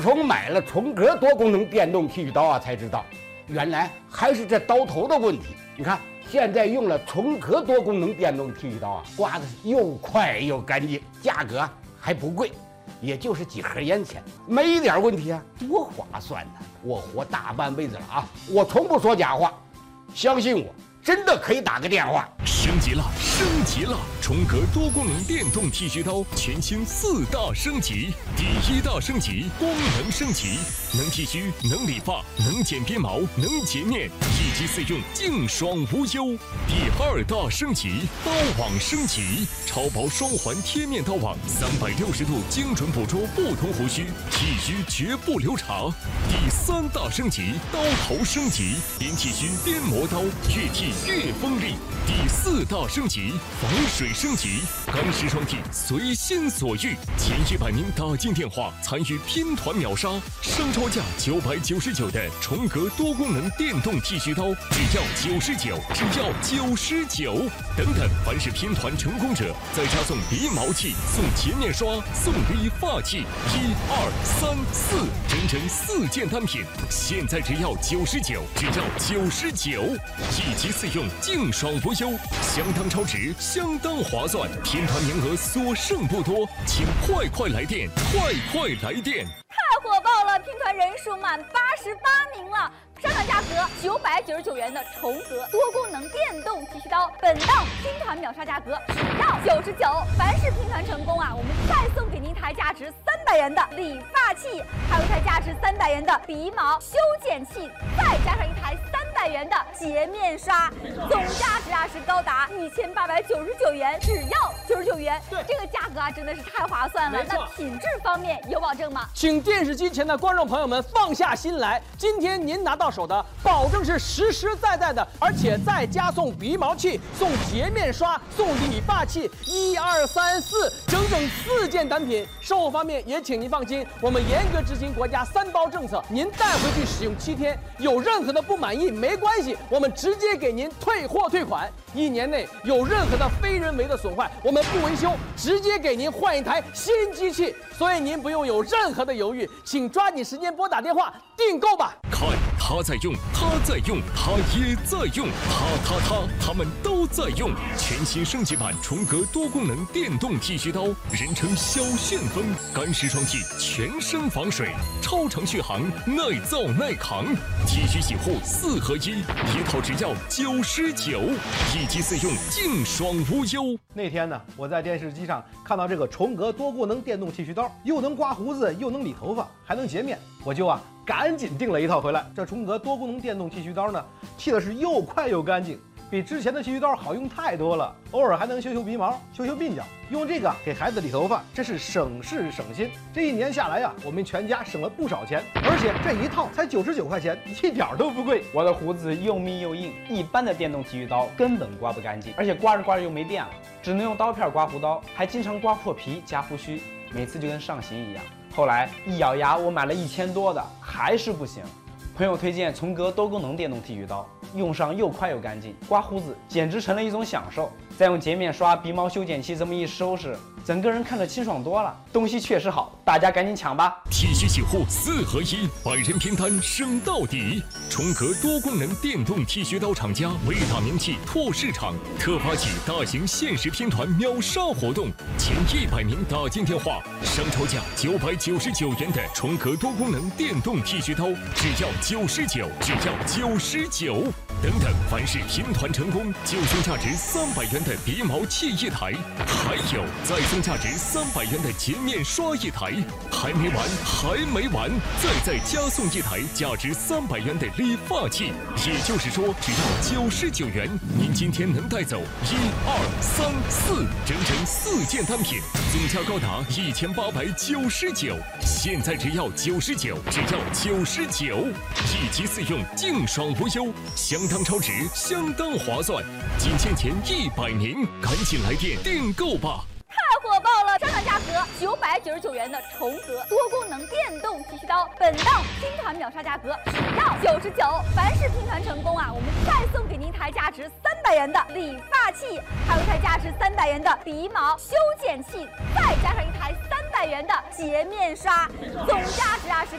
从买了重格多功能电动剃须刀啊，才知道原来还是这刀头的问题。你看，现在用了重格多功能电动剃须刀啊，刮的又快又干净，价格还不贵，也就是几盒烟钱，没一点问题啊，多划算呢！我活大半辈子了啊，我从不说假话，相信我，真的可以打个电话。 升级了，升级了！重格多功能电动剃须刀全新4大升级。第1大升级，功能升级，能剃须，能理发，能剪鼻毛，能洁面，1机4用，净爽无忧。第2大升级，刀网升级，超薄双环贴面刀网，360度精准捕捉不同胡须，剃须绝不留长。第3大升级，刀头升级，边剃须边磨刀，越剃越锋利。第4大升级，防水升级，干湿双剃随心所欲。前100名打进电话参与拼团秒杀，商超价999的重格多功能电动剃须刀只要99，只要99。等等，凡是拼团成功者，再加送鼻毛器、送洁面刷、送理发器，1、2、3、4，整整4件单品，现在只要99，只要99，1机4用，净爽无忧，相当超值，相当划算。拼团名额所剩不多，请快来电，快来电！ 太火爆了，拼团人数满88名了。上场价格999元的重格多功能电动剃须刀，本档拼团秒杀价格只要99。凡是拼团成功啊，我们再送给您一台价值300元的理发器，还有一台价值300元的鼻毛修剪器，再加上一台300元的洁面刷，总价值啊是高达1899元，只要99元。对，这个价格啊真的是太划算了。那品质方面有保证吗？ 请电视机前的观众朋友们放下心来，今天您拿到手的保证是实实在在的，而且再加送鼻毛器、送洁面刷、送理发器，1、2、3、4，整整4件单品。售后方面也请您放心，我们严格执行国家3包政策，您带回去使用7天，有任何的不满意没关系，我们直接给您退货退款。1年内有任何的非人为的损坏，我们不维修，直接给您换一台新机器。所以您不用有任何的犹豫，请抓紧时间拨打电话订购吧。 看，他在用，他在用，他也在用，他们都在用。全新升级版重格多功能电动剃须刀，人称小旋风，干湿双剃，全身防水，超长续航，耐造耐扛。剃须洗护4合1，一套只要99，1机4用，净爽无忧。 那天呢，我在电视机上看到这个重格多功能电动剃须刀，又能刮胡子，又能理头发，还能洁面，我就赶紧订了一套回来。这重格多功能电动剃须刀呢，剃的是又快又干净，比之前的剃须刀好用太多了。偶尔还能修鼻毛、修鬓角，用这个给孩子理头发，真是省事省心。这1年下来我们全家省了不少钱，而且这一套才99块钱，一点都不贵。 我的胡子又密又硬，一般的电动剃须刀根本刮不干净，而且刮着刮着又没电了，只能用刀片刮胡刀，还经常刮破皮夹胡须，每次就跟上刑一样。后来一咬牙，我买了1000多的，还是不行。朋友推荐重格多功能电动剃须刀，用上又快又干净，刮胡子简直成了一种享受。再用洁面刷、鼻毛修剪器这么一收拾，整个人看着清爽多了。东西确实好，大家赶紧抢吧！ 剃须洗护4合1，百人拼单升到底。重格多功能电动剃须刀厂家为打名气、拓市场，特发起大型限时拼团秒杀活动，前100名打进电话，商超价999元的重格多功能电动剃须刀只要99，只要99。等等，凡是拼团成功，就送价值300元的鼻毛器1台，还有再送价值300元的洁面刷1台。还没完，还没完，再加送1台价值300元的理发器。也就是说，只要99元，您今天能带走1、2、3、4，整整4件单品，总价高达1899。现在只要99，只要99，1机4用，净爽无忧，相当超值，相当划算。仅限前100名，赶紧来电订购吧！ 太火爆了！上场价格999元的重格多功能电动剃须刀，本档拼团秒杀价格只要99。凡是拼团成功啊，我们再送给您一台价值300元的理发器，还有一台价值300元的鼻毛修剪器，再加上一台300元的洁面刷，总价值啊是